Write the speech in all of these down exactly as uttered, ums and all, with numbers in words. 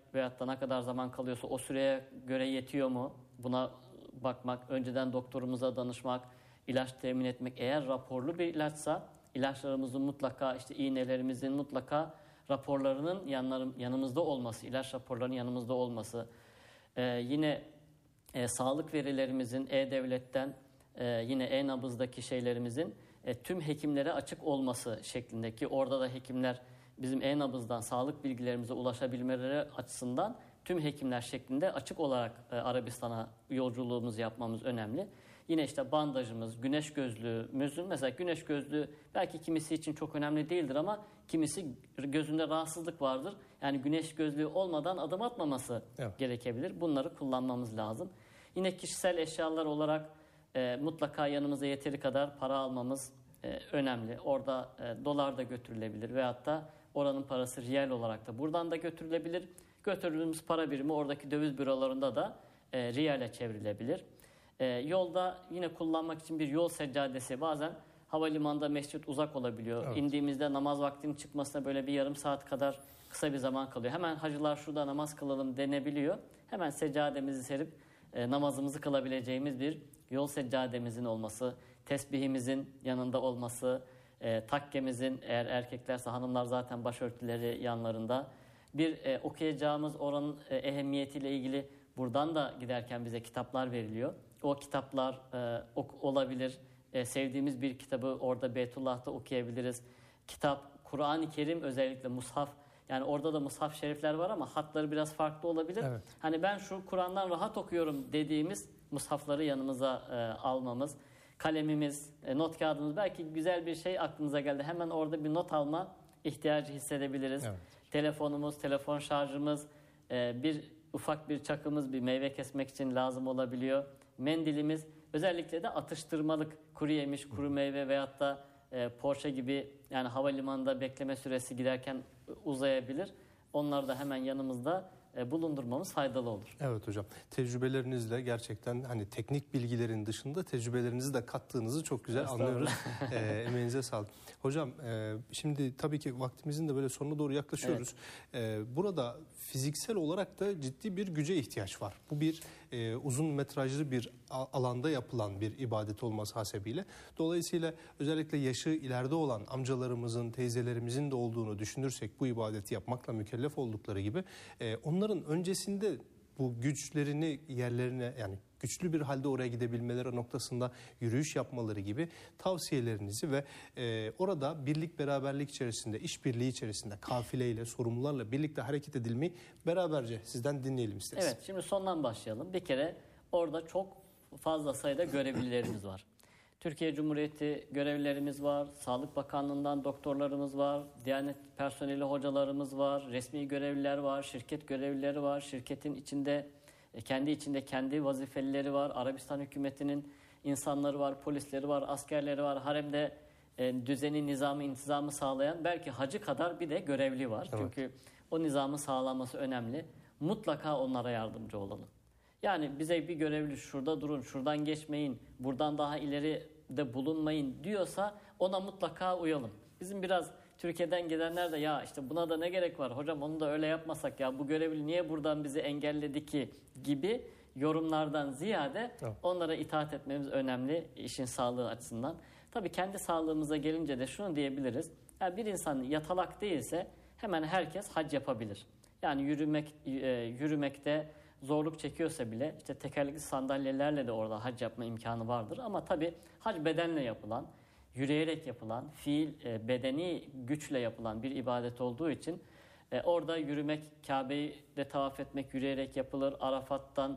veyahut da ne kadar zaman kalıyorsa o süreye göre yetiyor mu? Buna bakmak, önceden doktorumuza danışmak, ilaç temin etmek. Eğer raporlu bir ilaçsa ilaçlarımızın mutlaka, işte iğnelerimizin mutlaka raporlarının yanlarım, yanımızda olması, ilaç raporlarının yanımızda olması. Ee, yine e, sağlık verilerimizin E-Devlet'ten e, yine E-Nabız'daki şeylerimizin e, tüm hekimlere açık olması şeklindeki, orada da hekimler bizim E-Nabız'dan sağlık bilgilerimize ulaşabilmeleri açısından tüm hekimler şeklinde açık olarak e, Arabistan'a yolculuğumuzu yapmamız önemli. Yine işte bandajımız, güneş gözlüğümüzün, mesela güneş gözlüğü belki kimisi için çok önemli değildir ama kimisi gözünde rahatsızlık vardır. Yani güneş gözlüğü olmadan adım atmaması evet. gerekebilir. Bunları kullanmamız lazım. Yine kişisel eşyalar olarak e, mutlaka yanımıza yeteri kadar para almamız e, önemli. Orada e, dolar da götürülebilir veyahut da oranın parası riyal olarak da buradan da götürülebilir. Götürdüğümüz para birimi oradaki döviz bürolarında da e, riyale çevrilebilir. E, yolda yine kullanmak için bir yol seccadesi, bazen havalimanında mescit uzak olabiliyor. Evet. İndiğimizde namaz vaktinin çıkmasına böyle bir yarım saat kadar kısa bir zaman kalıyor. Hemen hacılar şurada namaz kılalım denebiliyor. Hemen seccademizi serip e, namazımızı kılabileceğimiz bir yol seccademizin olması, tesbihimizin yanında olması, e, takkemizin, eğer erkeklerse hanımlar zaten başörtüleri yanlarında. Bir e, okuyacağımız oranın e, ehemmiyetiyle ilgili buradan da giderken bize kitaplar veriliyor. O kitaplar e, ok, olabilir. E, sevdiğimiz bir kitabı orada Beytullah'ta okuyabiliriz. Kitap, Kur'an-ı Kerim, özellikle mushaf. Yani orada da mushaf şerifler var ama hatları biraz farklı olabilir. Evet. Hani ben şu Kur'an'dan rahat okuyorum dediğimiz mushafları yanımıza e, almamız. Kalemimiz, e, not kağıdımız, belki güzel bir şey aklınıza geldi. Hemen orada bir not alma ihtiyacı hissedebiliriz. Evet. Telefonumuz, telefon şarjımız, e, bir ufak bir çakımız, bir meyve kesmek için lazım olabiliyor. Mendilimiz, özellikle de atıştırmalık, kuru yemiş, kuru meyve veyahut da e, poğaça gibi, yani havalimanında bekleme süresi giderken uzayabilir. Onları da hemen yanımızda e, bulundurmamız faydalı olur. Evet hocam. Tecrübelerinizle gerçekten hani teknik bilgilerin dışında tecrübelerinizi de kattığınızı çok güzel anlıyoruz. e, emeğinize sağlık. Hocam e, şimdi tabii ki vaktimizin de böyle sonuna doğru yaklaşıyoruz. Evet. E, burada fiziksel olarak da ciddi bir güce ihtiyaç var. Bu bir e, uzun metrajlı bir alanda yapılan bir ibadet olması hasebiyle. Dolayısıyla özellikle yaşı ileride olan amcalarımızın, teyzelerimizin de olduğunu düşünürsek, bu ibadeti yapmakla mükellef oldukları gibi e, onların öncesinde bu güçlerini yerlerine, yani güçlü bir halde oraya gidebilmeleri noktasında yürüyüş yapmaları gibi tavsiyelerinizi ve e, orada birlik beraberlik içerisinde, işbirliği içerisinde kafileyle, sorumlularla birlikte hareket edilmeyi beraberce sizden dinleyelim isteriz. Evet, şimdi sondan başlayalım. Bir kere orada çok fazla sayıda görevlilerimiz var. Türkiye Cumhuriyeti görevlilerimiz var, Sağlık Bakanlığı'ndan doktorlarımız var, Diyanet personeli hocalarımız var, resmi görevliler var, şirket görevlileri var, şirketin içinde kendi içinde kendi vazifelileri var, Arabistan hükümetinin insanları var, polisleri var, askerleri var, haremde e, düzeni, nizamı, intizamı sağlayan belki hacı kadar bir de görevli var. Evet. Çünkü o nizamın sağlanması önemli. Mutlaka onlara yardımcı olalım. Yani bize bir görevli şurada durun, şuradan geçmeyin, buradan daha ileri de bulunmayın diyorsa ona mutlaka uyalım. Bizim biraz Türkiye'den gelenler de ya işte buna da ne gerek var hocam, onu da öyle yapmasak, ya bu görevli niye buradan bizi engelledi ki gibi yorumlardan ziyade evet. onlara itaat etmemiz önemli işin sağlığı açısından. Tabii kendi sağlığımıza gelince de şunu diyebiliriz. Yani bir insan yatalak değilse hemen herkes hac yapabilir. Yani yürümek e, yürümekte zorluk çekiyorsa bile işte tekerlekli sandalyelerle de orada hac yapma imkanı vardır. Ama tabii hac bedenle yapılan, yürüyerek yapılan, fiil, e, bedeni güçle yapılan bir ibadet olduğu için e, orada yürümek, Kabe'yi de tavaf etmek yürüyerek yapılır. Arafat'tan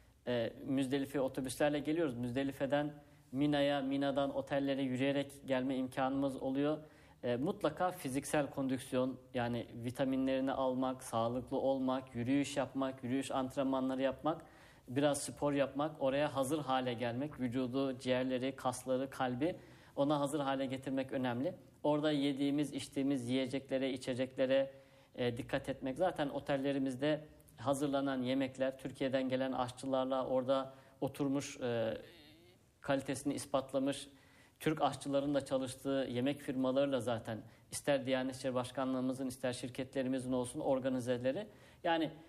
e, Müzdelife'ye otobüslerle geliyoruz. Müzdelife'den Mina'ya, Mina'dan otellere yürüyerek gelme imkanımız oluyor. E, mutlaka fiziksel kondisyon, yani vitaminlerini almak, sağlıklı olmak, yürüyüş yapmak, yürüyüş antrenmanları yapmak, biraz spor yapmak, oraya hazır hale gelmek, vücudu, ciğerleri, kasları, kalbi ona hazır hale getirmek önemli. Orada yediğimiz, içtiğimiz yiyeceklere, içeceklere e, dikkat etmek. Zaten otellerimizde hazırlanan yemekler Türkiye'den gelen aşçılarla orada oturmuş, e, kalitesini ispatlamış Türk aşçıların da çalıştığı yemek firmalarıyla zaten ister Diyanet İşleri Başkanlığımızın ister şirketlerimizin olsun organizeleri. Yani